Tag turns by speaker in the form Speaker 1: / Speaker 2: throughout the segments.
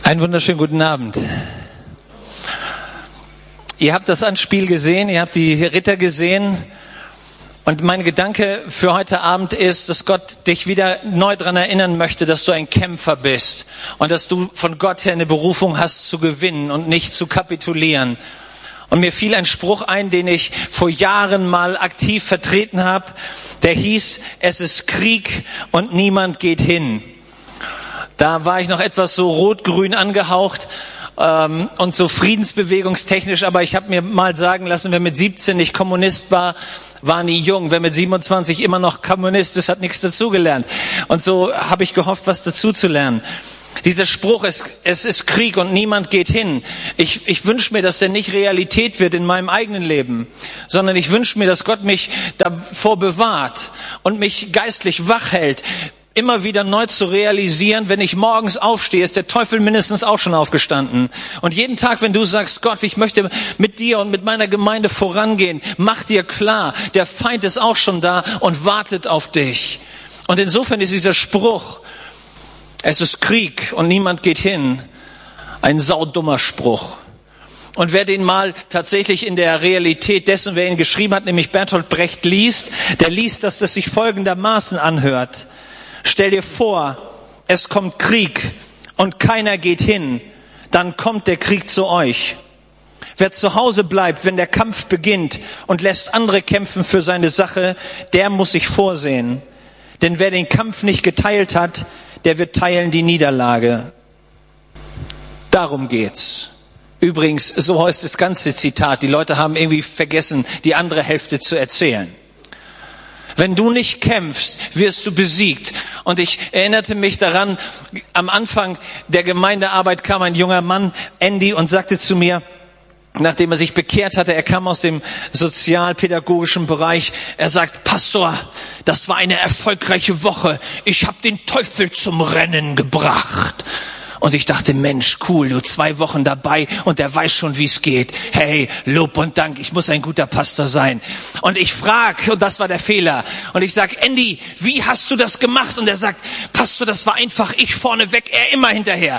Speaker 1: Einen wunderschönen guten Abend. Ihr habt das Anspiel gesehen, ihr habt die Ritter gesehen. Und mein Gedanke für heute Abend ist, dass Gott dich wieder neu daran erinnern möchte, dass du ein Kämpfer bist und dass du von Gott her eine Berufung hast zu gewinnen und nicht zu kapitulieren. Und mir fiel ein Spruch ein, den ich vor Jahren mal aktiv vertreten habe. Der hieß, es ist Krieg und niemand geht hin. Da war ich noch etwas so rot-grün angehaucht und so friedensbewegungstechnisch, aber ich habe mir mal sagen lassen, wer mit 17 nicht Kommunist war nie jung. Wer mit 27 immer noch Kommunist ist, hat nichts dazugelernt. Und so habe ich gehofft, was dazu zu lernen. Dieser Spruch, es ist Krieg und niemand geht hin. Ich wünsche mir, dass der nicht Realität wird in meinem eigenen Leben, sondern ich wünsche mir, dass Gott mich davor bewahrt und mich geistlich wach hält, immer wieder neu zu realisieren, wenn ich morgens aufstehe, ist der Teufel mindestens auch schon aufgestanden. Und jeden Tag, wenn du sagst, Gott, ich möchte mit dir und mit meiner Gemeinde vorangehen, mach dir klar, der Feind ist auch schon da und wartet auf dich. Und insofern ist dieser Spruch, es ist Krieg und niemand geht hin, ein saudummer Spruch. Und wer den mal tatsächlich in der Realität dessen, wer ihn geschrieben hat, nämlich Bertolt Brecht liest, der liest, dass das sich folgendermaßen anhört. Stell dir vor, es kommt Krieg und keiner geht hin, dann kommt der Krieg zu euch. Wer zu Hause bleibt, wenn der Kampf beginnt und lässt andere kämpfen für seine Sache, der muss sich vorsehen. Denn wer den Kampf nicht geteilt hat, der wird teilen die Niederlage. Darum geht's. Übrigens, so heißt das ganze Zitat. Die Leute haben irgendwie vergessen, die andere Hälfte zu erzählen. Wenn du nicht kämpfst, wirst du besiegt. Und ich erinnerte mich daran, am Anfang der Gemeindearbeit kam ein junger Mann, Andy, und sagte zu mir, nachdem er sich bekehrt hatte, er kam aus dem sozialpädagogischen Bereich, er sagt, Pastor, das war eine erfolgreiche Woche. Ich habe den Teufel zum Rennen gebracht. Und ich dachte, Mensch, cool, du 2 Wochen dabei und der weiß schon, wie es geht. Hey, Lob und Dank, ich muss ein guter Pastor sein. Und ich frage, und das war der Fehler, und ich sag, Andy, wie hast du das gemacht? Und er sagt, Pastor, das war einfach, ich vorne weg, er immer hinterher.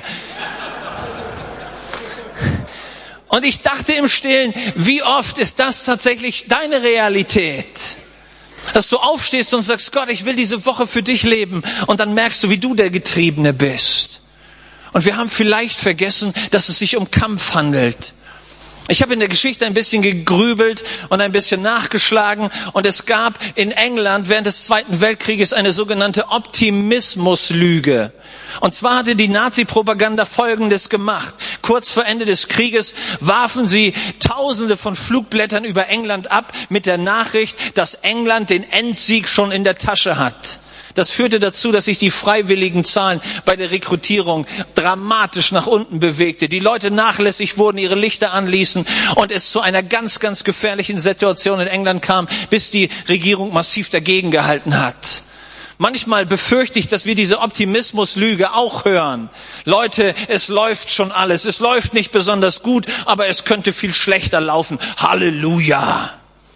Speaker 1: Und ich dachte im Stillen, wie oft ist das tatsächlich deine Realität? Dass du aufstehst und sagst, Gott, ich will diese Woche für dich leben. Und dann merkst du, wie du der Getriebene bist. Und wir haben vielleicht vergessen, dass es sich um Kampf handelt. Ich habe in der Geschichte ein bisschen gegrübelt und ein bisschen nachgeschlagen. Und es gab in England während des Zweiten Weltkrieges eine sogenannte Optimismuslüge. Und zwar hatte die Nazi-Propaganda Folgendes gemacht. Kurz vor Ende des Krieges warfen sie Tausende von Flugblättern über England ab mit der Nachricht, dass England den Endsieg schon in der Tasche hat. Das führte dazu, dass sich die freiwilligen Zahlen bei der Rekrutierung dramatisch nach unten bewegte. Die Leute nachlässig wurden, ihre Lichter anließen und es zu einer ganz, ganz gefährlichen Situation in England kam, bis die Regierung massiv dagegen gehalten hat. Manchmal befürchte ich, dass wir diese Optimismuslüge auch hören. Leute, es läuft schon alles. Es läuft nicht besonders gut, aber es könnte viel schlechter laufen. Halleluja!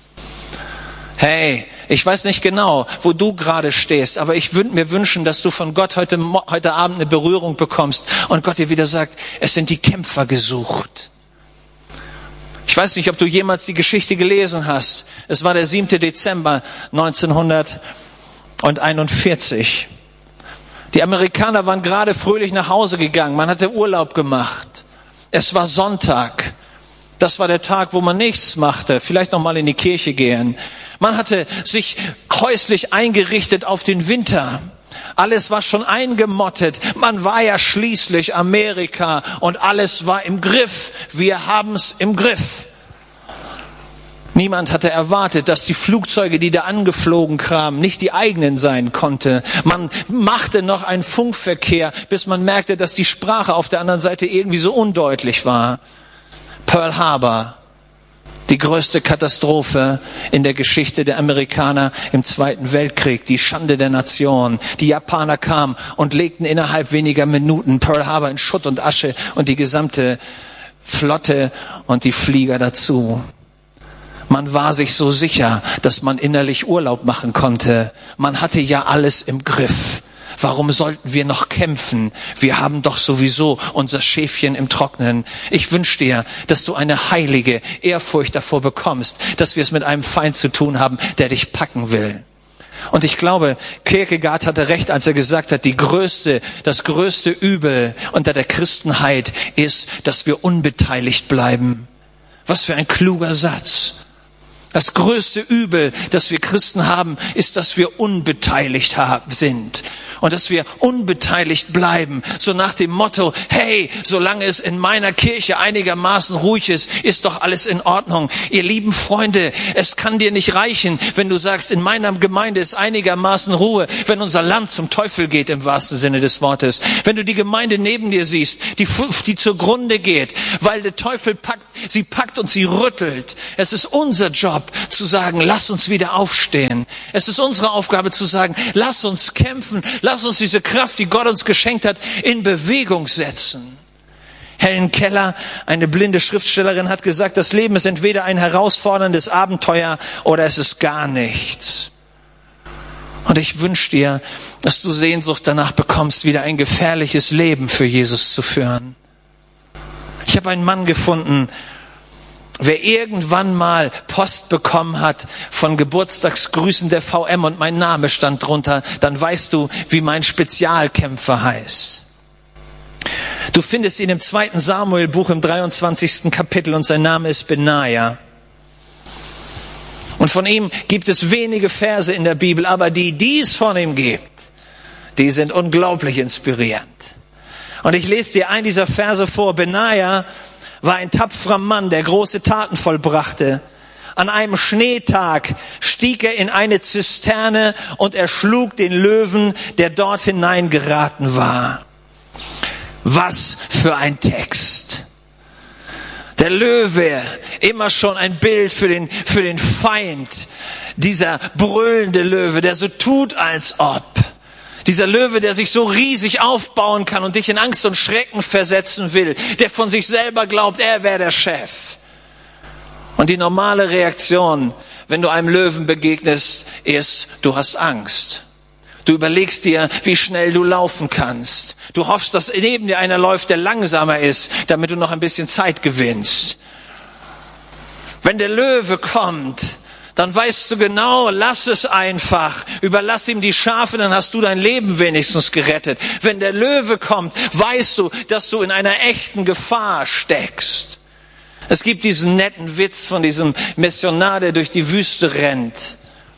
Speaker 1: Hey, ich weiß nicht genau, wo du gerade stehst, aber ich würde mir wünschen, dass du von Gott heute Abend eine Berührung bekommst und Gott dir wieder sagt, es sind die Kämpfer gesucht. Ich weiß nicht, ob du jemals die Geschichte gelesen hast. Es war der 7. Dezember 1941. Die Amerikaner waren gerade fröhlich nach Hause gegangen. Man hatte Urlaub gemacht. Es war Sonntag. Das war der Tag, wo man nichts machte, vielleicht noch mal in die Kirche gehen. Man hatte sich häuslich eingerichtet auf den Winter. Alles war schon eingemottet. Man war ja schließlich Amerika und alles war im Griff. Wir haben's im Griff. Niemand hatte erwartet, dass die Flugzeuge, die da angeflogen kamen, nicht die eigenen sein konnte. Man machte noch einen Funkverkehr, bis man merkte, dass die Sprache auf der anderen Seite irgendwie so undeutlich war. Pearl Harbor, die größte Katastrophe in der Geschichte der Amerikaner im Zweiten Weltkrieg, die Schande der Nation. Die Japaner kamen und legten innerhalb weniger Minuten Pearl Harbor in Schutt und Asche und die gesamte Flotte und die Flieger dazu. Man war sich so sicher, dass man innerlich Urlaub machen konnte. Man hatte ja alles im Griff. Warum sollten wir noch kämpfen? Wir haben doch sowieso unser Schäfchen im Trocknen. Ich wünsche dir, dass du eine heilige Ehrfurcht davor bekommst, dass wir es mit einem Feind zu tun haben, der dich packen will. Und ich glaube, Kierkegaard hatte recht, als er gesagt hat, das größte Übel unter der Christenheit ist, dass wir unbeteiligt bleiben. Was für ein kluger Satz. Das größte Übel, das wir Christen haben, ist, dass wir unbeteiligt sind. Und dass wir unbeteiligt bleiben. So nach dem Motto, hey, solange es in meiner Kirche einigermaßen ruhig ist doch alles in Ordnung. Ihr lieben Freunde, es kann dir nicht reichen, wenn du sagst, in meiner Gemeinde ist einigermaßen Ruhe, wenn unser Land zum Teufel geht im wahrsten Sinne des Wortes. Wenn du die Gemeinde neben dir siehst, die zugrunde geht, weil der Teufel sie packt und sie rüttelt. Es ist unser Job zu sagen, lass uns wieder aufstehen. Es ist unsere Aufgabe zu sagen, lass uns kämpfen, lass uns diese Kraft, die Gott uns geschenkt hat, in Bewegung setzen. Helen Keller, eine blinde Schriftstellerin, hat gesagt, das Leben ist entweder ein herausforderndes Abenteuer oder es ist gar nichts. Und ich wünsche dir, dass du Sehnsucht danach bekommst, wieder ein gefährliches Leben für Jesus zu führen. Ich habe einen Mann gefunden, wer irgendwann mal Post bekommen hat von Geburtstagsgrüßen der VM und mein Name stand drunter, dann weißt du, wie mein Spezialkämpfer heißt. Du findest ihn im 2. Samuel-Buch im 23. Kapitel und sein Name ist Benaja. Und von ihm gibt es wenige Verse in der Bibel, aber die es von ihm gibt, die sind unglaublich inspirierend. Und ich lese dir einen dieser Verse vor. Benaja war ein tapferer Mann, der große Taten vollbrachte. An einem Schneetag stieg er in eine Zisterne und erschlug den Löwen, der dort hineingeraten war. Was für ein Text! Der Löwe, immer schon ein Bild für den Feind. Dieser brüllende Löwe, der so tut, als ob. Dieser Löwe, der sich so riesig aufbauen kann und dich in Angst und Schrecken versetzen will, der von sich selber glaubt, er wäre der Chef. Und die normale Reaktion, wenn du einem Löwen begegnest, ist, du hast Angst. Du überlegst dir, wie schnell du laufen kannst. Du hoffst, dass neben dir einer läuft, der langsamer ist, damit du noch ein bisschen Zeit gewinnst. Wenn der Löwe kommt, dann weißt du genau, lass es einfach. Überlass ihm die Schafe, dann hast du dein Leben wenigstens gerettet. Wenn der Löwe kommt, weißt du, dass du in einer echten Gefahr steckst. Es gibt diesen netten Witz von diesem Missionar, der durch die Wüste rennt.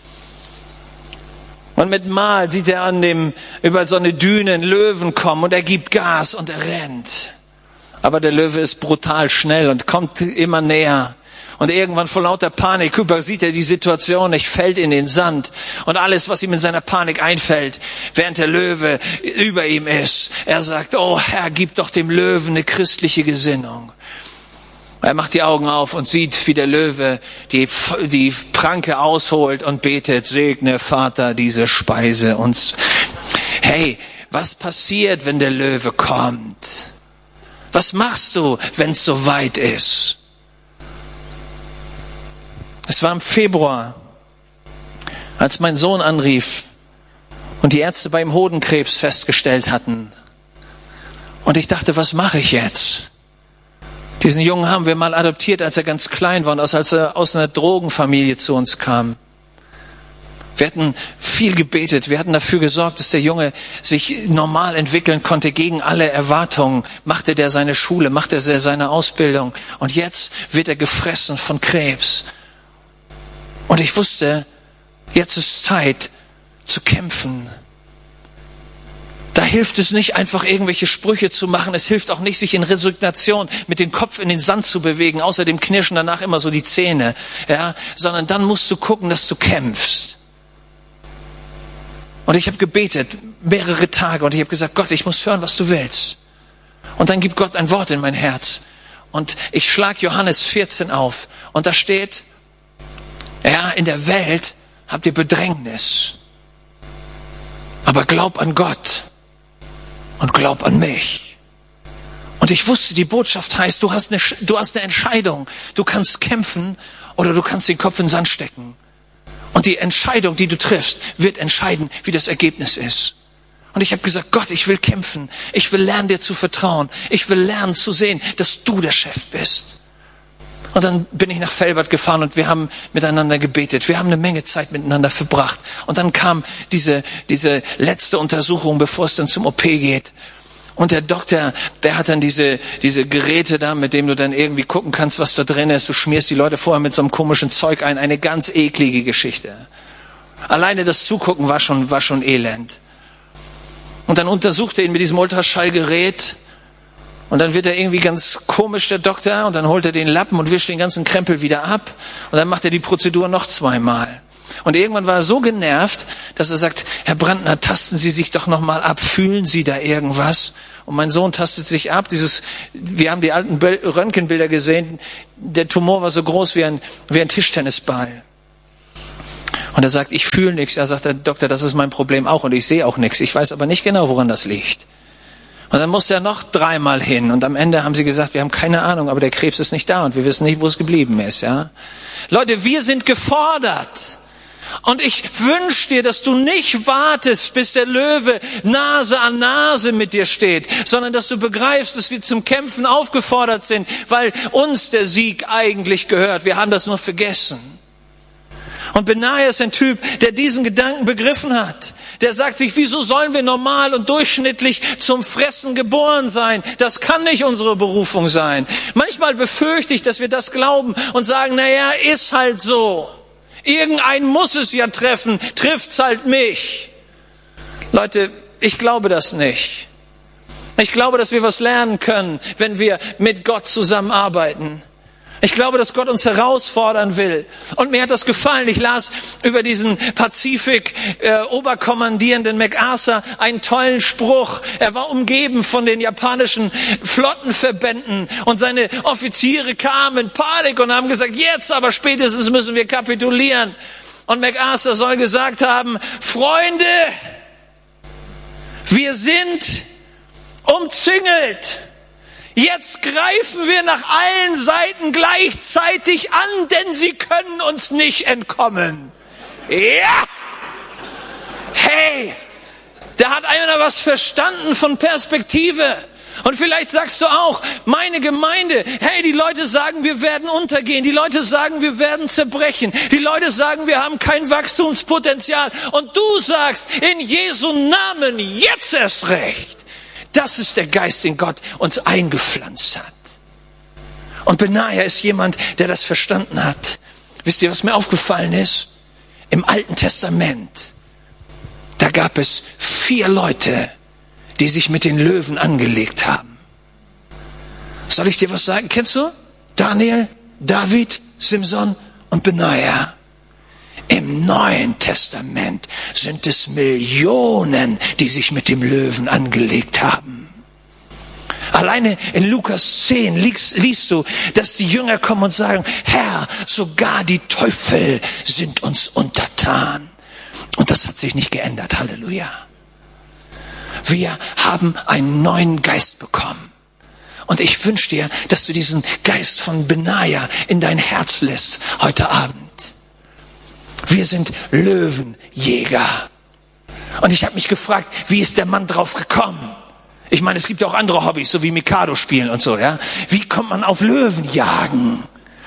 Speaker 1: Und mit Mal sieht er über so eine Düne einen Löwen kommen und er gibt Gas und er rennt. Aber der Löwe ist brutal schnell und kommt immer näher. Und irgendwann vor lauter Panik übersieht er die Situation nicht, fällt in den Sand. Und alles, was ihm in seiner Panik einfällt, während der Löwe über ihm ist, er sagt, oh Herr, gib doch dem Löwen eine christliche Gesinnung. Er macht die Augen auf und sieht, wie der Löwe die Pranke ausholt und betet, segne Vater diese Speise uns. Hey, was passiert, wenn der Löwe kommt? Was machst du, wenn es so weit ist? Es war im Februar, als mein Sohn anrief und die Ärzte bei ihm Hodenkrebs festgestellt hatten. Und ich dachte, was mache ich jetzt? Diesen Jungen haben wir mal adoptiert, als er ganz klein war und als er aus einer Drogenfamilie zu uns kam. Wir hatten viel gebetet, wir hatten dafür gesorgt, dass der Junge sich normal entwickeln konnte gegen alle Erwartungen. Machte der seine Schule, machte er seine Ausbildung und jetzt wird er gefressen von Krebs. Und ich wusste, jetzt ist Zeit zu kämpfen. Da hilft es nicht, einfach irgendwelche Sprüche zu machen. Es hilft auch nicht, sich in Resignation mit dem Kopf in den Sand zu bewegen. Außerdem knirschen danach immer so die Zähne. Ja? Sondern dann musst du gucken, dass du kämpfst. Und ich habe gebetet, mehrere Tage. Und ich habe gesagt, Gott, ich muss hören, was du willst. Und dann gibt Gott ein Wort in mein Herz. Und ich schlag Johannes 14 auf. Und da steht, ja, in der Welt habt ihr Bedrängnis. Aber glaub an Gott. Und glaub an mich. Und ich wusste, die Botschaft heißt, du hast eine Entscheidung. Du kannst kämpfen oder du kannst den Kopf in den Sand stecken. Und die Entscheidung, die du triffst, wird entscheiden, wie das Ergebnis ist. Und ich habe gesagt, Gott, ich will kämpfen. Ich will lernen, dir zu vertrauen. Ich will lernen zu sehen, dass du der Chef bist. Und dann bin ich nach Velbert gefahren und wir haben miteinander gebetet. Wir haben eine Menge Zeit miteinander verbracht. Und dann kam diese letzte Untersuchung, bevor es dann zum OP geht. Und der Doktor, der hat dann diese Geräte da, mit dem du dann irgendwie gucken kannst, was da drin ist. Du schmierst die Leute vorher mit so einem komischen Zeug ein. Eine ganz eklige Geschichte. Alleine das Zugucken war schon elend. Und dann untersucht er ihn mit diesem Ultraschallgerät. Und dann wird er irgendwie ganz komisch, der Doktor, und dann holt er den Lappen und wischt den ganzen Krempel wieder ab. Und dann macht er die Prozedur noch 2-mal. Und irgendwann war er so genervt, dass er sagt, Herr Brandner, tasten Sie sich doch noch mal ab. Fühlen Sie da irgendwas? Und mein Sohn tastet sich ab. Wir haben die alten Röntgenbilder gesehen. Der Tumor war so groß wie ein Tischtennisball. Und er sagt, ich fühle nichts. Er sagt, der Doktor, das ist mein Problem auch. Und ich sehe auch nichts. Ich weiß aber nicht genau, woran das liegt. Und dann musste er noch 3-mal hin. Und am Ende haben sie gesagt, wir haben keine Ahnung, aber der Krebs ist nicht da und wir wissen nicht, wo es geblieben ist. Ja, Leute, wir sind gefordert. Und ich wünsche dir, dass du nicht wartest, bis der Löwe Nase an Nase mit dir steht, sondern dass du begreifst, dass wir zum Kämpfen aufgefordert sind, weil uns der Sieg eigentlich gehört. Wir haben das nur vergessen. Und Benaja ist ein Typ, der diesen Gedanken begriffen hat. Der sagt sich, wieso sollen wir normal und durchschnittlich zum Fressen geboren sein? Das kann nicht unsere Berufung sein. Manchmal befürchte ich, dass wir das glauben und sagen, naja, ist halt so. Irgendein muss es ja treffen, trifft's halt mich. Leute, ich glaube das nicht. Ich glaube, dass wir was lernen können, wenn wir mit Gott zusammenarbeiten. Ich glaube, dass Gott uns herausfordern will. Und mir hat das gefallen. Ich las über diesen Pazifik-Oberkommandierenden MacArthur einen tollen Spruch. Er war umgeben von den japanischen Flottenverbänden und seine Offiziere kamen in Panik und haben gesagt, jetzt aber spätestens müssen wir kapitulieren. Und MacArthur soll gesagt haben, Freunde, wir sind umzingelt. Jetzt greifen wir nach allen Seiten gleichzeitig an, denn sie können uns nicht entkommen. Ja! Hey! Da hat einer was verstanden von Perspektive. Und vielleicht sagst du auch, meine Gemeinde, hey, die Leute sagen, wir werden untergehen. Die Leute sagen, wir werden zerbrechen. Die Leute sagen, wir haben kein Wachstumspotenzial. Und du sagst, in Jesu Namen, jetzt erst recht. Das ist der Geist, den Gott uns eingepflanzt hat. Und Benaja ist jemand, der das verstanden hat. Wisst ihr, was mir aufgefallen ist? Im Alten Testament, da gab es 4 Leute, die sich mit den Löwen angelegt haben. Soll ich dir was sagen? Kennst du? Daniel, David, Simson und Benaja. Im Neuen Testament sind es Millionen, die sich mit dem Löwen angelegt haben. Alleine in Lukas 10 liest du, dass die Jünger kommen und sagen, Herr, sogar die Teufel sind uns untertan. Und das hat sich nicht geändert. Halleluja. Wir haben einen neuen Geist bekommen. Und ich wünsche dir, dass du diesen Geist von Benaja in dein Herz lässt heute Abend. Wir sind Löwenjäger. Und ich habe mich gefragt, wie ist der Mann drauf gekommen? Ich meine, es gibt ja auch andere Hobbys, so wie Mikado spielen und so, ja. Wie kommt man auf Löwenjagen?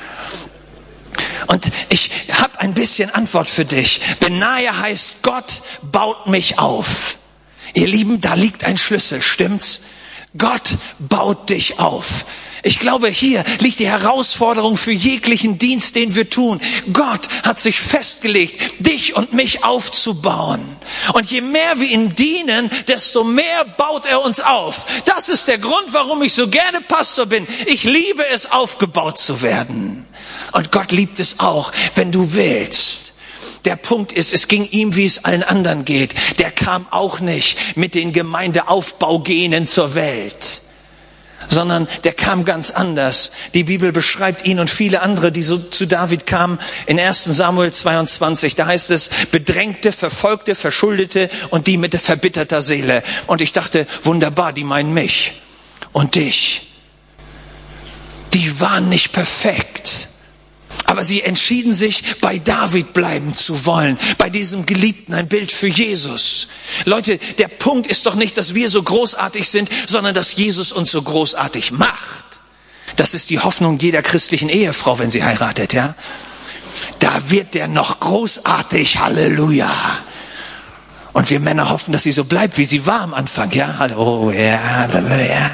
Speaker 1: Und ich habe ein bisschen Antwort für dich. Benaja heißt, Gott baut mich auf. Ihr Lieben, da liegt ein Schlüssel, stimmt's? Gott baut dich auf. Ich glaube, hier liegt die Herausforderung für jeglichen Dienst, den wir tun. Gott hat sich festgelegt, dich und mich aufzubauen. Und je mehr wir ihm dienen, desto mehr baut er uns auf. Das ist der Grund, warum ich so gerne Pastor bin. Ich liebe es, aufgebaut zu werden. Und Gott liebt es auch, wenn du willst. Der Punkt ist, es ging ihm, wie es allen anderen geht. Der kam auch nicht mit den Gemeindeaufbaugenen zur Welt, sondern der kam ganz anders. Die Bibel beschreibt ihn und viele andere, die so zu David kamen, in 1. Samuel 22. Da heißt es, Bedrängte, Verfolgte, Verschuldete und die mit verbitterter Seele. Und ich dachte, wunderbar, die meinen mich und dich. Die waren nicht perfekt. Aber sie entschieden sich, bei David bleiben zu wollen, bei diesem Geliebten, ein Bild für Jesus. Leute, der Punkt ist doch nicht, dass wir so großartig sind, sondern dass Jesus uns so großartig macht. Das ist die Hoffnung jeder christlichen Ehefrau, wenn sie heiratet, ja. Da wird der noch großartig, Halleluja. Und wir Männer hoffen, dass sie so bleibt, wie sie war am Anfang, ja. Halleluja, Halleluja.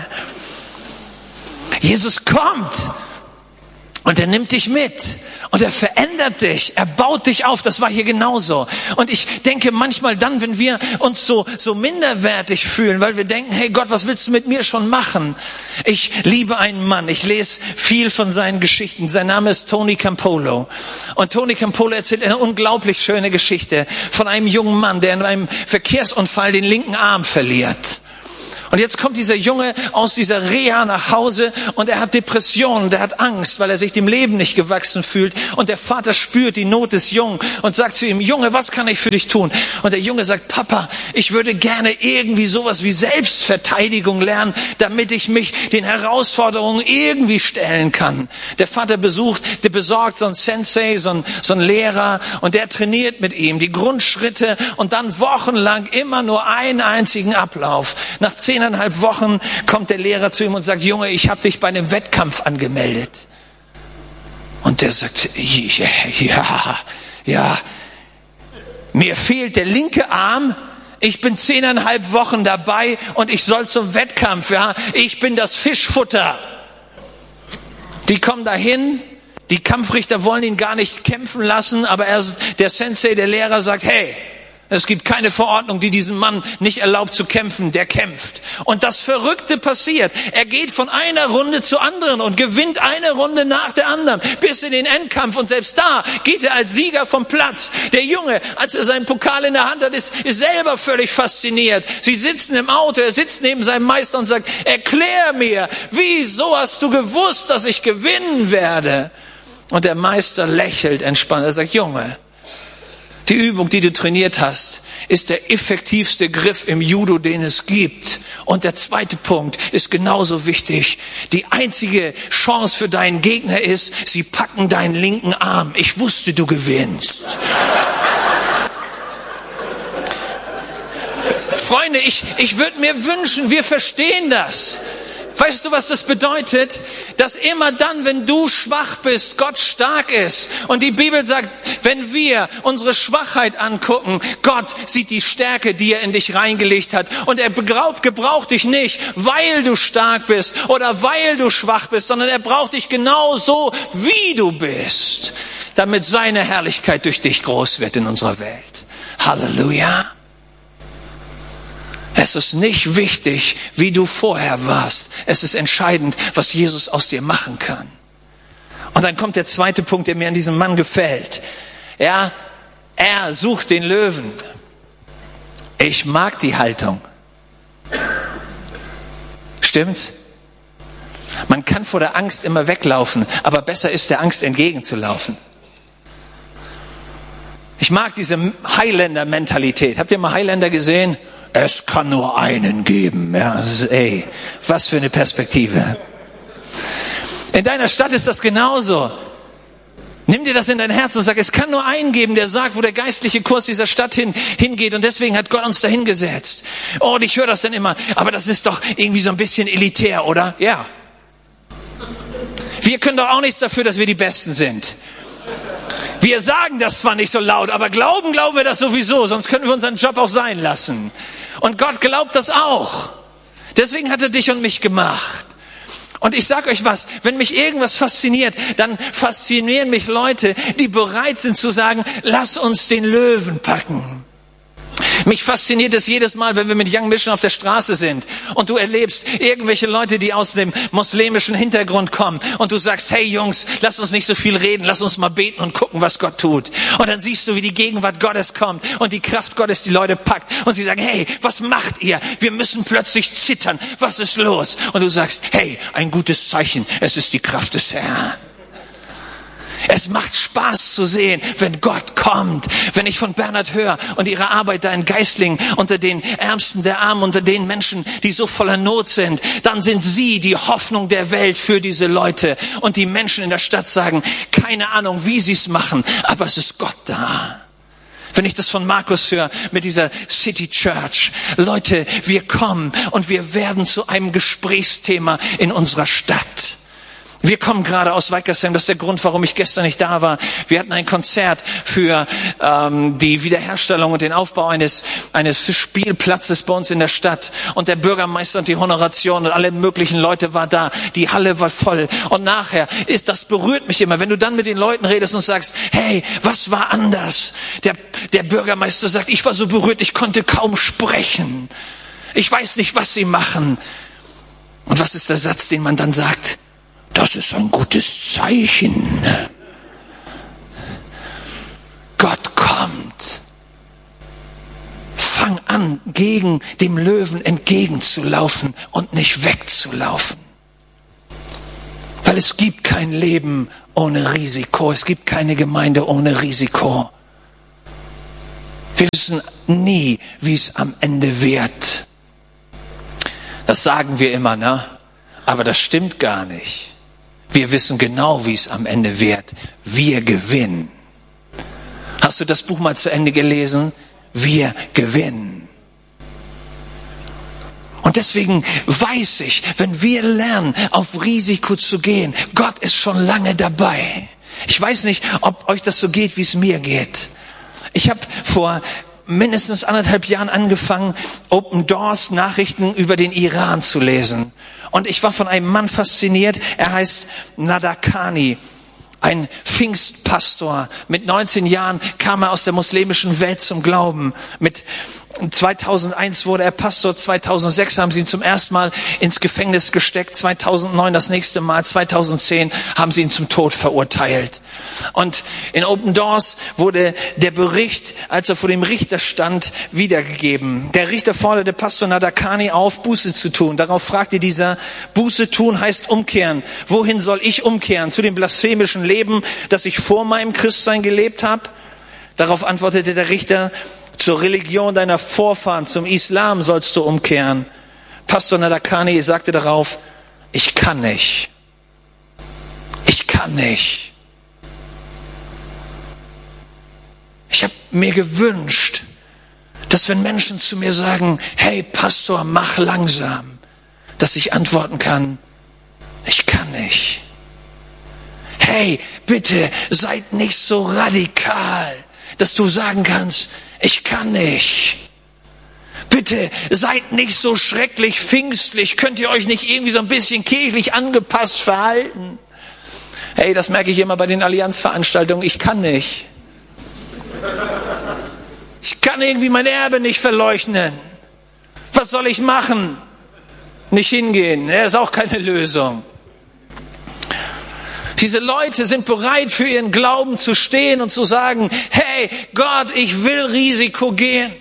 Speaker 1: Jesus kommt und er nimmt dich mit und er verändert dich, er baut dich auf. Das war hier genauso. Und ich denke manchmal dann, wenn wir uns so minderwertig fühlen, weil wir denken, hey Gott, was willst du mit mir schon machen? Ich liebe einen Mann, ich lese viel von seinen Geschichten. Sein Name ist Tony Campolo. Und Tony Campolo erzählt eine unglaublich schöne Geschichte von einem jungen Mann, der in einem Verkehrsunfall den linken Arm verliert. Und jetzt kommt dieser Junge aus dieser Reha nach Hause und er hat Depressionen, der hat Angst, weil er sich dem Leben nicht gewachsen fühlt. Und der Vater spürt die Not des Jungen und sagt zu ihm, Junge, was kann ich für dich tun? Und der Junge sagt, Papa, ich würde gerne irgendwie sowas wie Selbstverteidigung lernen, damit ich mich den Herausforderungen irgendwie stellen kann. Der Vater besorgt so einen Sensei, so einen Lehrer und der trainiert mit ihm die Grundschritte und dann wochenlang immer nur einen einzigen Ablauf. Nach 10,5 Wochen kommt der Lehrer zu ihm und sagt, Junge, ich habe dich bei einem Wettkampf angemeldet. Und der sagt, ja, mir fehlt der linke Arm, ich bin 10,5 Wochen dabei und ich soll zum Wettkampf, ja, ich bin das Fischfutter. Die kommen dahin, die Kampfrichter wollen ihn gar nicht kämpfen lassen, aber der Sensei, der Lehrer sagt, hey, es gibt keine Verordnung, die diesem Mann nicht erlaubt zu kämpfen, der kämpft. Und das Verrückte passiert. Er geht von einer Runde zur anderen und gewinnt eine Runde nach der anderen bis in den Endkampf. Und selbst da geht er als Sieger vom Platz. Der Junge, als er seinen Pokal in der Hand hat, ist selber völlig fasziniert. Sie sitzen im Auto, er sitzt neben seinem Meister und sagt, erklär mir, wieso hast du gewusst, dass ich gewinnen werde? Und der Meister lächelt entspannt. Er sagt, Junge, die Übung, die du trainiert hast, ist der effektivste Griff im Judo, den es gibt. Und der zweite Punkt ist genauso wichtig. Die einzige Chance für deinen Gegner ist, sie packen deinen linken Arm. Ich wusste, du gewinnst. Freunde, ich würde mir wünschen, wir verstehen das. Weißt du, was das bedeutet? Dass immer dann, wenn du schwach bist, Gott stark ist. Und die Bibel sagt, wenn wir unsere Schwachheit angucken, Gott sieht die Stärke, die er in dich reingelegt hat. Und er gebraucht dich nicht, weil du stark bist oder weil du schwach bist, sondern er braucht dich genau so, wie du bist, damit seine Herrlichkeit durch dich groß wird in unserer Welt. Halleluja. Es ist nicht wichtig, wie du vorher warst. Es ist entscheidend, was Jesus aus dir machen kann. Und dann kommt der zweite Punkt, der mir an diesem Mann gefällt. Er sucht den Löwen. Ich mag die Haltung. Stimmt's? Man kann vor der Angst immer weglaufen, aber besser ist der Angst entgegenzulaufen. Ich mag diese Highlander-Mentalität. Habt ihr mal Highlander gesehen? Es kann nur einen geben. Ja, was für eine Perspektive. In deiner Stadt ist das genauso. Nimm dir das in dein Herz und sag, es kann nur einen geben, der sagt, wo der geistliche Kurs dieser Stadt hingeht. Und deswegen hat Gott uns dahin gesetzt. Oh, und ich höre das dann immer. Aber das ist doch irgendwie so ein bisschen elitär, oder? Ja. Wir können doch auch nichts dafür, dass wir die Besten sind. Wir sagen das zwar nicht so laut, aber glauben wir das sowieso, sonst können wir unseren Job auch sein lassen. Und Gott glaubt das auch. Deswegen hat er dich und mich gemacht. Und ich sag euch was, wenn mich irgendwas fasziniert, dann faszinieren mich Leute, die bereit sind zu sagen, lass uns den Löwen packen. Mich fasziniert es jedes Mal, wenn wir mit Young Mission auf der Straße sind und du erlebst irgendwelche Leute, die aus dem muslimischen Hintergrund kommen und du sagst, hey Jungs, lass uns nicht so viel reden, lass uns mal beten und gucken, was Gott tut. Und dann siehst du, wie die Gegenwart Gottes kommt und die Kraft Gottes die Leute packt und sie sagen, hey, was macht ihr? Wir müssen plötzlich zittern. Was ist los? Und du sagst, hey, ein gutes Zeichen, es ist die Kraft des Herrn. Es macht Spaß zu sehen, wenn Gott kommt. Wenn ich von Bernhard höre und ihre Arbeit da in Geislingen unter den Ärmsten der Armen, unter den Menschen, die so voller Not sind, dann sind sie die Hoffnung der Welt für diese Leute. Und die Menschen in der Stadt sagen, keine Ahnung, wie sie es machen, aber es ist Gott da. Wenn ich das von Markus höre mit dieser City Church, Leute, wir kommen und wir werden zu einem Gesprächsthema in unserer Stadt. Wir kommen gerade aus Weikersheim, das ist der Grund, warum ich gestern nicht da war. Wir hatten ein Konzert für die Wiederherstellung und den Aufbau eines Spielplatzes bei uns in der Stadt. Und der Bürgermeister und die Honoration und alle möglichen Leute war da. Die Halle war voll. Und nachher das berührt mich immer, wenn du dann mit den Leuten redest und sagst, hey, was war anders? Der Bürgermeister sagt, ich war so berührt, ich konnte kaum sprechen. Ich weiß nicht, was sie machen. Und was ist der Satz, den man dann sagt? Das ist ein gutes Zeichen. Gott kommt. Fang an, gegen dem Löwen entgegenzulaufen und nicht wegzulaufen. Weil es gibt kein Leben ohne Risiko. Es gibt keine Gemeinde ohne Risiko. Wir wissen nie, wie es am Ende wird. Das sagen wir immer, ne? Aber das stimmt gar nicht. Wir wissen genau, wie es am Ende wird. Wir gewinnen. Hast du das Buch mal zu Ende gelesen? Wir gewinnen. Und deswegen weiß ich, wenn wir lernen, auf Risiko zu gehen, Gott ist schon lange dabei. Ich weiß nicht, ob euch das so geht, wie es mir geht. Ich habe vor mindestens 1,5 Jahren angefangen, Open Doors Nachrichten über den Iran zu lesen. Und ich war von einem Mann fasziniert, er heißt Nadakani, ein Pfingstpastor. Mit 19 Jahren kam er aus der muslimischen Welt zum Glauben. Mit 2001 wurde er Pastor, 2006 haben sie ihn zum ersten Mal ins Gefängnis gesteckt, 2009 das nächste Mal, 2010 haben sie ihn zum Tod verurteilt. Und in Open Doors wurde der Bericht, als er vor dem Richter stand, wiedergegeben. Der Richter forderte Pastor Nadakani auf, Buße zu tun. Darauf fragte dieser, Buße tun heißt umkehren. Wohin soll ich umkehren? Zu dem blasphemischen Leben, das ich vor meinem Christsein gelebt habe? Darauf antwortete der Richter, zur Religion deiner Vorfahren, zum Islam sollst du umkehren. Pastor Nadakani sagte darauf, ich kann nicht. Ich kann nicht. Ich habe mir gewünscht, dass wenn Menschen zu mir sagen, hey Pastor, mach langsam, dass ich antworten kann, ich kann nicht. Hey, bitte seid nicht so radikal, dass du sagen kannst, ich kann nicht. Bitte seid nicht so schrecklich pfingstlich. Könnt ihr euch nicht irgendwie so ein bisschen kirchlich angepasst verhalten? Hey, das merke ich immer bei den Allianzveranstaltungen. Ich kann nicht. Ich kann irgendwie mein Erbe nicht verleugnen. Was soll ich machen? Nicht hingehen. Das ist auch keine Lösung. Diese Leute sind bereit, für ihren Glauben zu stehen und zu sagen, hey Gott, ich will Risiko gehen.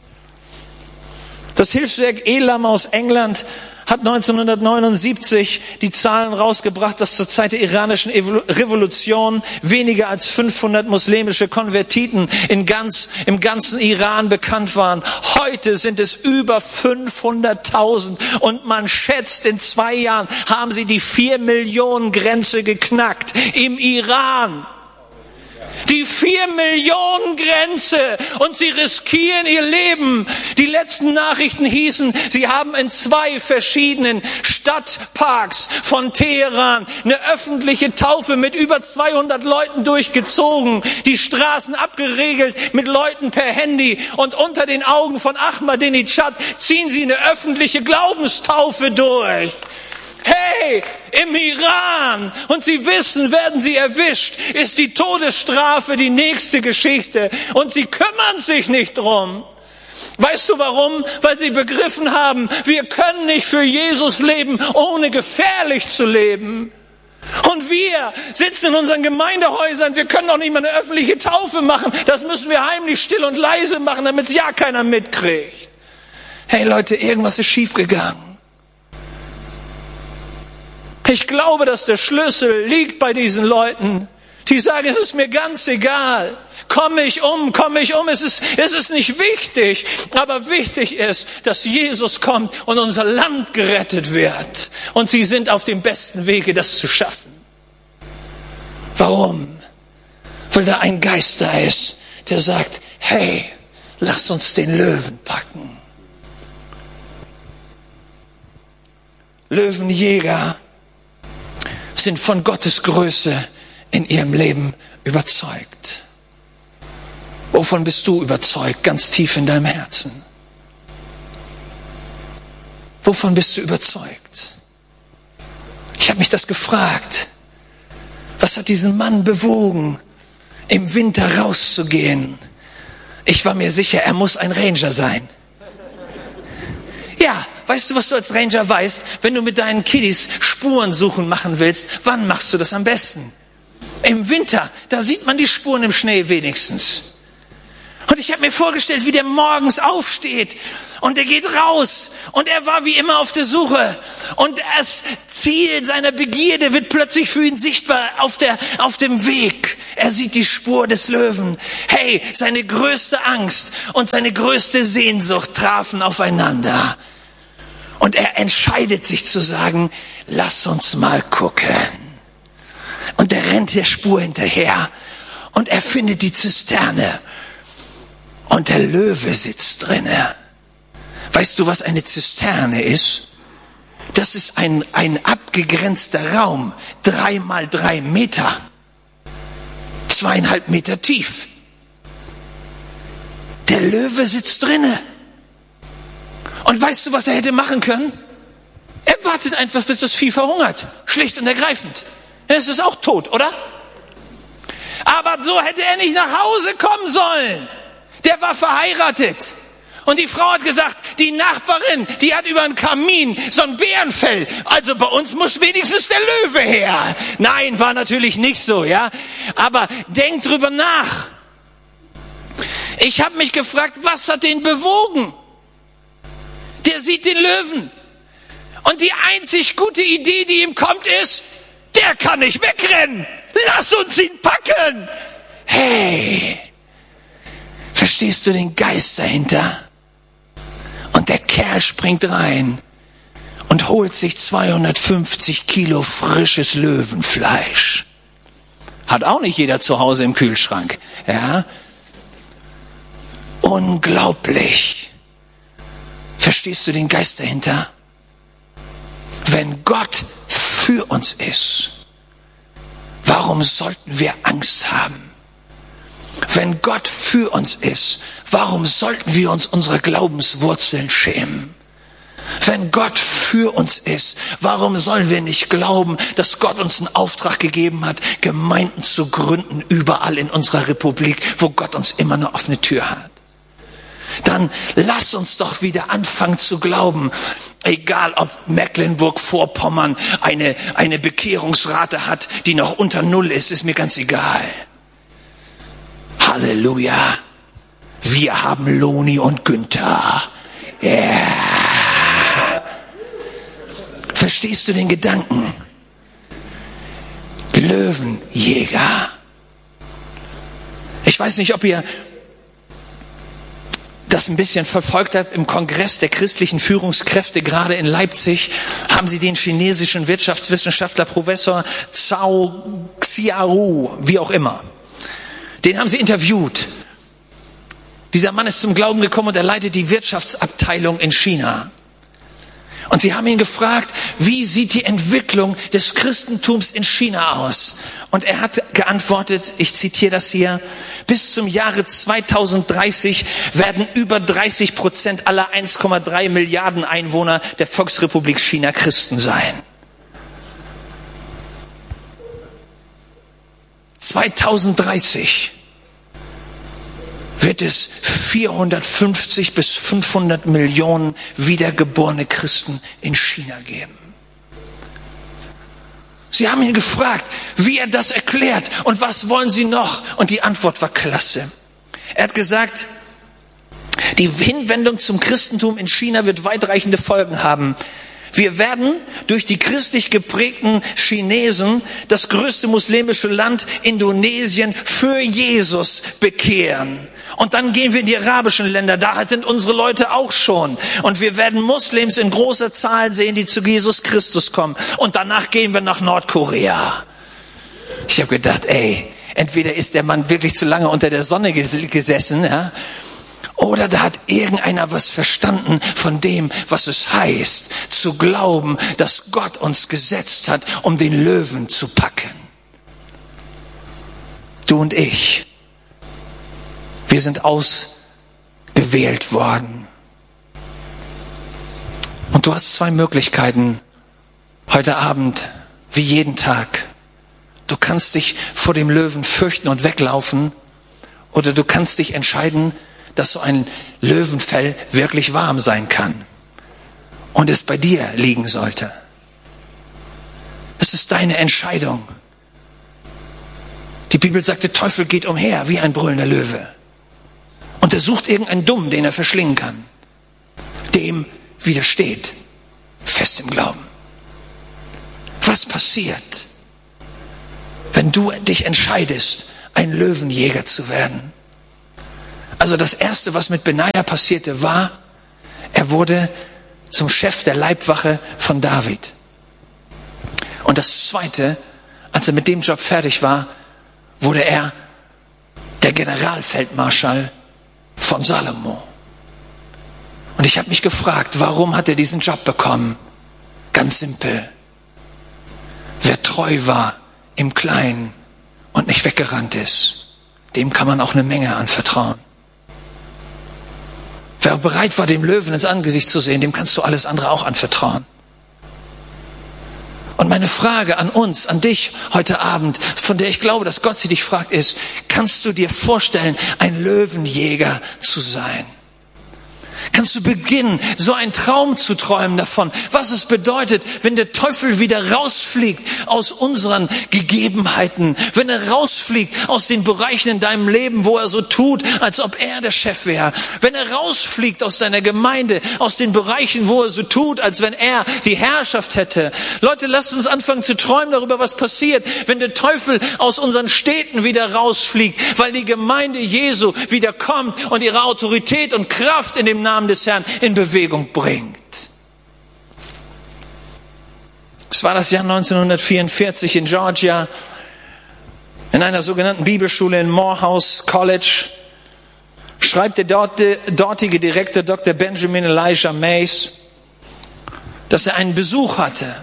Speaker 1: Das Hilfswerk Elam aus England hat 1979 die Zahlen rausgebracht, dass zur Zeit der iranischen Revolution weniger als 500 muslimische Konvertiten im ganzen Iran bekannt waren. Heute sind es über 500.000 und man schätzt, in 2 Jahren haben sie die 4 Millionen Grenze geknackt im Iran. Die 4 Millionen Grenze und sie riskieren ihr Leben. Die letzten Nachrichten hießen, sie haben in 2 verschiedenen Stadtparks von Teheran eine öffentliche Taufe mit über 200 Leuten durchgezogen, die Straßen abgeriegelt mit Leuten per Handy und unter den Augen von Ahmadinejad ziehen sie eine öffentliche Glaubenstaufe durch. Hey, im Iran, und sie wissen, werden sie erwischt, ist die Todesstrafe die nächste Geschichte. Und sie kümmern sich nicht drum. Weißt du warum? Weil sie begriffen haben, wir können nicht für Jesus leben, ohne gefährlich zu leben. Und wir sitzen in unseren Gemeindehäusern, wir können doch nicht mal eine öffentliche Taufe machen. Das müssen wir heimlich still und leise machen, damit es ja keiner mitkriegt. Hey Leute, irgendwas ist schiefgegangen. Ich glaube, dass der Schlüssel liegt bei diesen Leuten. Die sagen, es ist mir ganz egal. Komme ich um. Es ist nicht wichtig. Aber wichtig ist, dass Jesus kommt und unser Land gerettet wird. Und sie sind auf dem besten Wege, das zu schaffen. Warum? Weil da ein Geist da ist, der sagt, hey, lass uns den Löwen packen. Löwenjäger sind von Gottes Größe in ihrem Leben überzeugt. Wovon bist du überzeugt, ganz tief in deinem Herzen? Wovon bist du überzeugt? Ich habe mich das gefragt. Was hat diesen Mann bewogen, im Winter rauszugehen? Ich war mir sicher, er muss ein Ranger sein. Ja, weißt du, was du als Ranger weißt? Wenn du mit deinen Kiddies Spurensuchen machen willst, wann machst du das am besten? Im Winter, da sieht man die Spuren im Schnee wenigstens. Und ich habe mir vorgestellt, wie der morgens aufsteht und er geht raus und er war wie immer auf der Suche und das Ziel seiner Begierde wird plötzlich für ihn sichtbar auf dem Weg. Er sieht die Spur des Löwen. Hey, seine größte Angst und seine größte Sehnsucht trafen aufeinander. Und er entscheidet sich zu sagen, lass uns mal gucken. Und er rennt der Spur hinterher und er findet die Zisterne. Und der Löwe sitzt drinne. Weißt du, was eine Zisterne ist? Das ist ein abgegrenzter Raum, 3 mal 3 Meter, 2,5 Meter tief. Der Löwe sitzt drinne. Und weißt du, was er hätte machen können? Er wartet einfach, bis das Vieh verhungert. Schlicht und ergreifend. Es ist auch tot, oder? Aber so hätte er nicht nach Hause kommen sollen. Der war verheiratet. Und die Frau hat gesagt, die Nachbarin, die hat über einen Kamin so ein Bärenfell. Also bei uns muss wenigstens der Löwe her. Nein, war natürlich nicht so, ja. Aber denk drüber nach. Ich habe mich gefragt, was hat den bewogen? Der sieht den Löwen. Und die einzig gute Idee, die ihm kommt, ist, der kann nicht wegrennen. Lass uns ihn packen. Hey. Verstehst du den Geist dahinter? Und der Kerl springt rein und holt sich 250 Kilo frisches Löwenfleisch. Hat auch nicht jeder zu Hause im Kühlschrank. Ja? Unglaublich. Verstehst du den Geist dahinter? Wenn Gott für uns ist, warum sollten wir Angst haben? Wenn Gott für uns ist, warum sollten wir uns unserer Glaubenswurzeln schämen? Wenn Gott für uns ist, warum sollen wir nicht glauben, dass Gott uns einen Auftrag gegeben hat, Gemeinden zu gründen, überall in unserer Republik, wo Gott uns immer eine offene Tür hat? Dann lass uns doch wieder anfangen zu glauben, egal ob Mecklenburg-Vorpommern eine Bekehrungsrate hat, die noch unter 0 ist mir ganz egal. Halleluja. Wir haben Loni und Günther. Yeah. Verstehst du den Gedanken? Löwenjäger. Ich weiß nicht, ob ihr das ein bisschen verfolgt habt. Im Kongress der christlichen Führungskräfte, gerade in Leipzig, haben sie den chinesischen Wirtschaftswissenschaftler Professor Zhao Xiaoru, wie auch immer, den haben sie interviewt. Dieser Mann ist zum Glauben gekommen und er leitet die Wirtschaftsabteilung in China. Und sie haben ihn gefragt, wie sieht die Entwicklung des Christentums in China aus? Und er hat geantwortet, ich zitiere das hier, bis zum Jahre 2030 werden über 30% aller 1,3 Milliarden Einwohner der Volksrepublik China Christen sein. 2030 wird es 450 bis 500 Millionen wiedergeborene Christen in China geben. Sie haben ihn gefragt, wie er das erklärt und was wollen Sie noch? Und die Antwort war klasse. Er hat gesagt, die Hinwendung zum Christentum in China wird weitreichende Folgen haben. Wir werden durch die christlich geprägten Chinesen das größte muslimische Land Indonesien für Jesus bekehren. Und dann gehen wir in die arabischen Länder, da sind unsere Leute auch schon. Und wir werden Muslims in großer Zahl sehen, die zu Jesus Christus kommen. Und danach gehen wir nach Nordkorea. Ich habe gedacht, entweder ist der Mann wirklich zu lange unter der Sonne gesessen, ja, oder da hat irgendeiner was verstanden von dem, was es heißt, zu glauben, dass Gott uns gesetzt hat, um den Löwen zu packen. Du und ich, wir sind ausgewählt worden. Und du hast zwei Möglichkeiten heute Abend, wie jeden Tag. Du kannst dich vor dem Löwen fürchten und weglaufen, oder du kannst dich entscheiden, dass so ein Löwenfell wirklich warm sein kann und es bei dir liegen sollte. Es ist deine Entscheidung. Die Bibel sagt, der Teufel geht umher wie ein brüllender Löwe und er sucht irgendeinen Dummen, den er verschlingen kann. Dem widersteht, fest im Glauben. Was passiert, wenn du dich entscheidest, ein Löwenjäger zu werden? Also das Erste, was mit Benaja passierte, war, er wurde zum Chef der Leibwache von David. Und das Zweite, als er mit dem Job fertig war, wurde er der Generalfeldmarschall von Salomo. Und ich habe mich gefragt, warum hat er diesen Job bekommen? Ganz simpel. Wer treu war im Kleinen und nicht weggerannt ist, dem kann man auch eine Menge anvertrauen. Wer bereit war, dem Löwen ins Angesicht zu sehen, dem kannst du alles andere auch anvertrauen. Und meine Frage an uns, an dich heute Abend, von der ich glaube, dass Gott sie dich fragt, ist, kannst du dir vorstellen, ein Löwenjäger zu sein? Kannst du beginnen, so einen Traum zu träumen davon, was es bedeutet, wenn der Teufel wieder rausfliegt aus unseren Gegebenheiten, wenn er rausfliegt aus den Bereichen in deinem Leben, wo er so tut, als ob er der Chef wäre, wenn er rausfliegt aus deiner Gemeinde, aus den Bereichen, wo er so tut, als wenn er die Herrschaft hätte. Leute, lasst uns anfangen zu träumen darüber, was passiert, wenn der Teufel aus unseren Städten wieder rausfliegt, weil die Gemeinde Jesu wieder kommt und ihre Autorität und Kraft in dem Namen des Herrn in Bewegung bringt. Es war das Jahr 1944 in Georgia, in einer sogenannten Bibelschule in Morehouse College, schreibt der dortige Direktor Dr. Benjamin Elijah Mays, dass er einen Besuch hatte.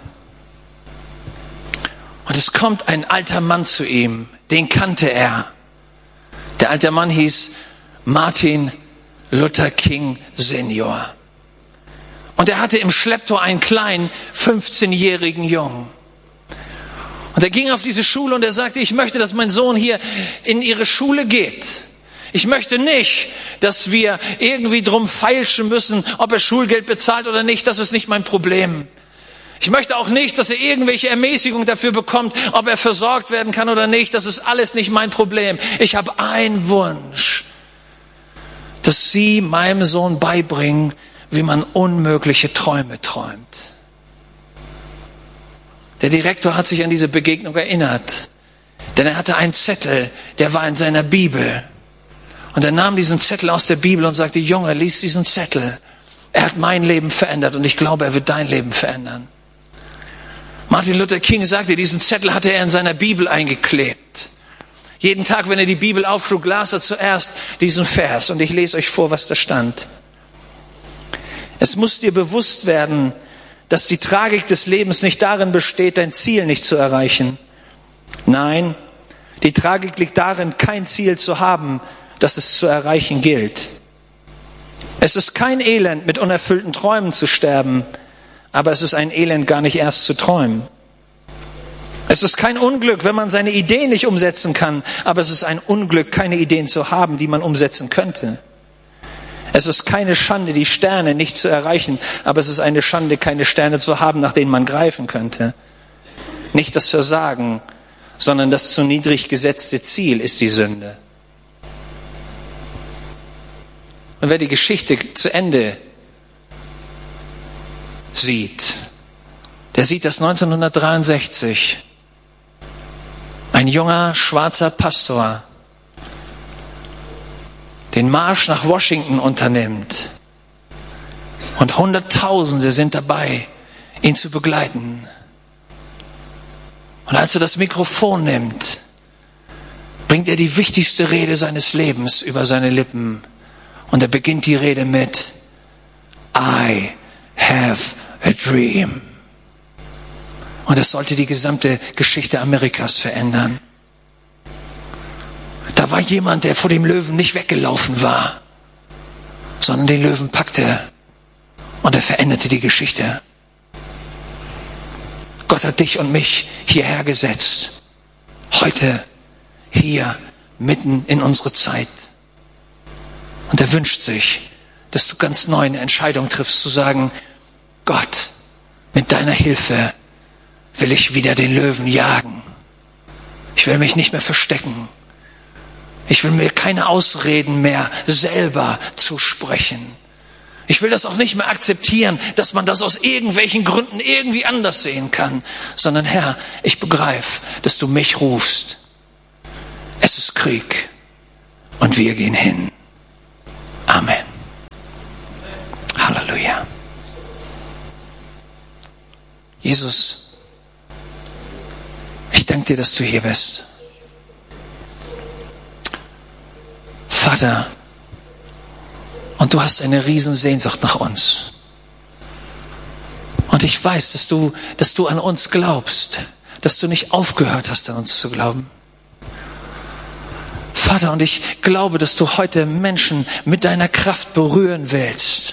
Speaker 1: Und es kommt ein alter Mann zu ihm, den kannte er. Der alte Mann hieß Martin Luther King Senior. Und er hatte im Schlepptau einen kleinen 15-jährigen Jungen. Und er ging auf diese Schule und er sagte, ich möchte, dass mein Sohn hier in ihre Schule geht. Ich möchte nicht, dass wir irgendwie drum feilschen müssen, ob er Schulgeld bezahlt oder nicht. Das ist nicht mein Problem. Ich möchte auch nicht, dass er irgendwelche Ermäßigung dafür bekommt, ob er versorgt werden kann oder nicht. Das ist alles nicht mein Problem. Ich habe einen Wunsch, dass Sie meinem Sohn beibringen, wie man unmögliche Träume träumt. Der Direktor hat sich an diese Begegnung erinnert, denn er hatte einen Zettel, der war in seiner Bibel. Und er nahm diesen Zettel aus der Bibel und sagte, Junge, lies diesen Zettel. Er hat mein Leben verändert und ich glaube, er wird dein Leben verändern. Martin Luther King sagte, diesen Zettel hatte er in seiner Bibel eingeklebt. Jeden Tag, wenn er die Bibel aufschlug, las er zuerst diesen Vers. Und ich lese euch vor, was da stand. Es muss dir bewusst werden, dass die Tragik des Lebens nicht darin besteht, dein Ziel nicht zu erreichen. Nein, die Tragik liegt darin, kein Ziel zu haben, das es zu erreichen gilt. Es ist kein Elend, mit unerfüllten Träumen zu sterben, aber es ist ein Elend, gar nicht erst zu träumen. Es ist kein Unglück, wenn man seine Ideen nicht umsetzen kann, aber es ist ein Unglück, keine Ideen zu haben, die man umsetzen könnte. Es ist keine Schande, die Sterne nicht zu erreichen, aber es ist eine Schande, keine Sterne zu haben, nach denen man greifen könnte. Nicht das Versagen, sondern das zu niedrig gesetzte Ziel ist die Sünde. Und wer die Geschichte zu Ende sieht, der sieht, dass 1963 ein junger schwarzer Pastor den Marsch nach Washington unternimmt. Und Hunderttausende sind dabei, ihn zu begleiten. Und als er das Mikrofon nimmt, bringt er die wichtigste Rede seines Lebens über seine Lippen. Und er beginnt die Rede mit I have a dream. Und das sollte die gesamte Geschichte Amerikas verändern. Da war jemand, der vor dem Löwen nicht weggelaufen war, sondern den Löwen packte und er veränderte die Geschichte. Gott hat dich und mich hierher gesetzt. Heute, hier, mitten in unsere Zeit. Und er wünscht sich, dass du ganz neu eine Entscheidung triffst, zu sagen, Gott, mit deiner Hilfe will ich wieder den Löwen jagen. Ich will mich nicht mehr verstecken. Ich will mir keine Ausreden mehr selber zusprechen. Ich will das auch nicht mehr akzeptieren, dass man das aus irgendwelchen Gründen irgendwie anders sehen kann. Sondern Herr, ich begreife, dass du mich rufst. Es ist Krieg und wir gehen hin. Amen. Halleluja. Jesus, ich danke dir, dass du hier bist. Vater, und du hast eine riesen Sehnsucht nach uns. Und ich weiß, dass du an uns glaubst, dass du nicht aufgehört hast, an uns zu glauben. Vater, und ich glaube, dass du heute Menschen mit deiner Kraft berühren willst,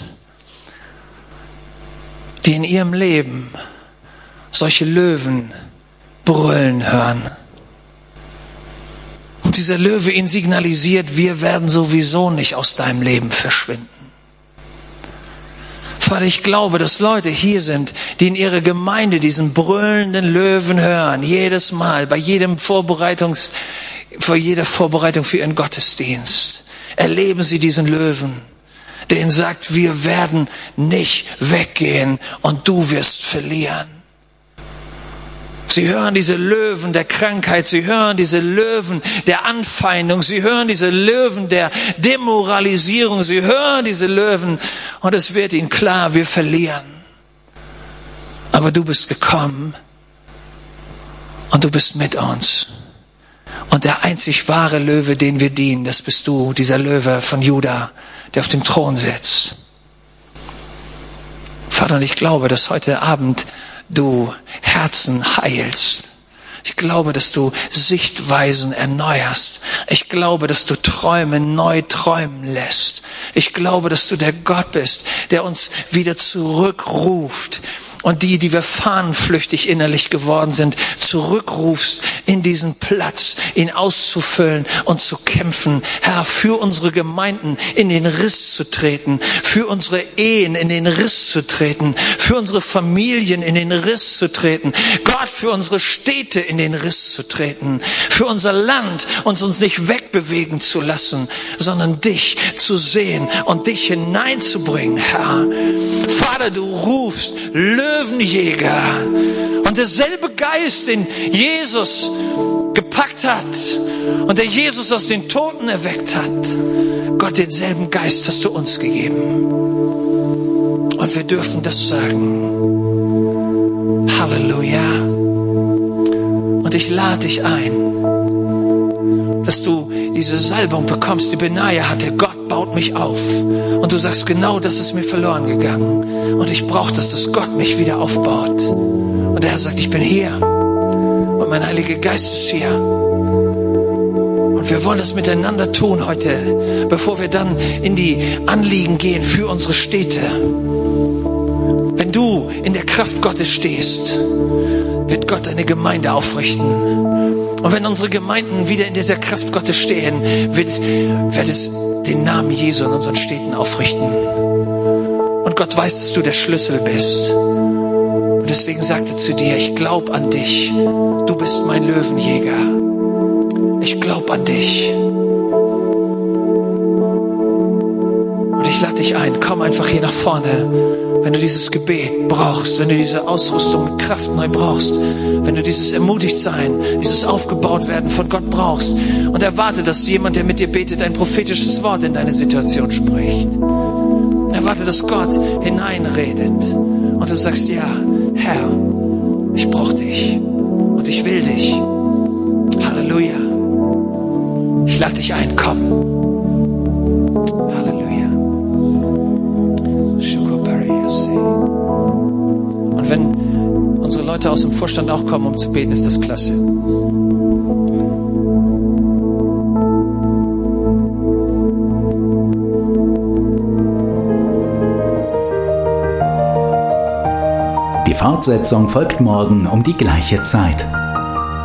Speaker 1: die in ihrem Leben solche Löwen brüllen hören. Und dieser Löwe ihnen signalisiert, wir werden sowieso nicht aus deinem Leben verschwinden. Vater, ich glaube, dass Leute hier sind, die in ihrer Gemeinde diesen brüllenden Löwen hören. Jedes Mal, bei jeder Vorbereitung für ihren Gottesdienst, erleben sie diesen Löwen, der ihnen sagt, wir werden nicht weggehen und du wirst verlieren. Sie hören diese Löwen der Krankheit, sie hören diese Löwen der Anfeindung, sie hören diese Löwen der Demoralisierung, sie hören diese Löwen und es wird ihnen klar, wir verlieren. Aber du bist gekommen und du bist mit uns. Und der einzig wahre Löwe, den wir dienen, das bist du, dieser Löwe von Juda, der auf dem Thron sitzt. Vater, und ich glaube, dass heute Abend du Herzen heilst. Ich glaube, dass du Sichtweisen erneuerst. Ich glaube, dass du Träume neu träumen lässt. Ich glaube, dass du der Gott bist, der uns wieder zurückruft und die wir fahnenflüchtig innerlich geworden sind, zurückrufst in diesen Platz, ihn auszufüllen und zu kämpfen. Herr, für unsere Gemeinden in den Riss zu treten, für unsere Ehen in den Riss zu treten, für unsere Familien in den Riss zu treten, Gott, für unsere Städte in den Riss zu treten, für unser Land uns nicht wegbewegen zu lassen, sondern dich zu sehen und dich hineinzubringen, Herr. Vater, du rufst Löwenjäger und derselbe Geist, den Jesus gepackt hat und der Jesus aus den Toten erweckt hat, Gott, denselben Geist hast du uns gegeben. Und wir dürfen das sagen. Halleluja. Und ich lade dich ein, dass du diese Salbung bekommst, die Benaja hatte. Gott baut mich auf. Und du sagst, genau das ist mir verloren gegangen. Und ich brauche das, dass Gott mich wieder aufbaut. Und der Herr sagt, ich bin hier. Und mein Heiliger Geist ist hier. Und wir wollen das miteinander tun heute, bevor wir dann in die Anliegen gehen für unsere Städte. Wenn du in der Kraft Gottes stehst, wird Gott eine Gemeinde aufrichten. Und wenn unsere Gemeinden wieder in dieser Kraft Gottes stehen, wird es den Namen Jesu in unseren Städten aufrichten. Und Gott weiß, dass du der Schlüssel bist. Und deswegen sagt er zu dir, ich glaube an dich. Du bist mein Löwenjäger. Ich glaube an dich. Und ich lade dich ein, komm einfach hier nach vorne. wenn du dieses Gebet brauchst, wenn du diese Ausrüstung mit Kraft neu brauchst, wenn du dieses Ermutigtsein, dieses Aufgebaut werden von Gott brauchst und erwarte, dass jemand, der mit dir betet, ein prophetisches Wort in deine Situation spricht. Erwarte, dass Gott hineinredet und du sagst, ja, Herr, ich brauche dich und ich will dich. Halleluja. Ich lade dich ein, komm. Und wenn unsere Leute aus dem Vorstand auch kommen, um zu beten, ist das klasse.
Speaker 2: Die Fortsetzung folgt morgen um die gleiche Zeit.